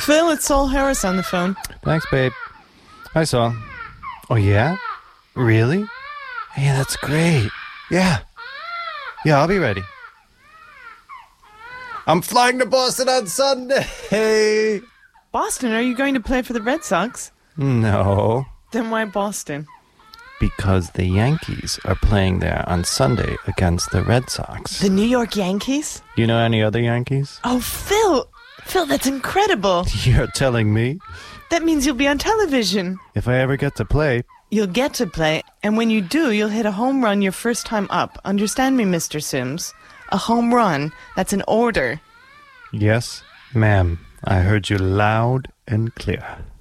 Phil, it's Saul Harris on the phone. Thanks, babe. Hi, Saul. Oh, yeah? Really? Hey, that's great. Yeah. Yeah, I'll be ready. I'm flying to Boston on Sunday. Boston, are you going to play for the Red Sox? No. Then why Boston? Because the Yankees are playing there on Sunday against the Red Sox. The New York Yankees? You know any other Yankees? Oh, Phil! Phil, that's incredible. You're telling me? That means you'll be on television. If I ever get to play. You'll get to play, and when you do, you'll hit a home run your first time up. Understand me, Mr. Sims? A home run. That's an order. Yes, ma'am. I heard you loud and clear.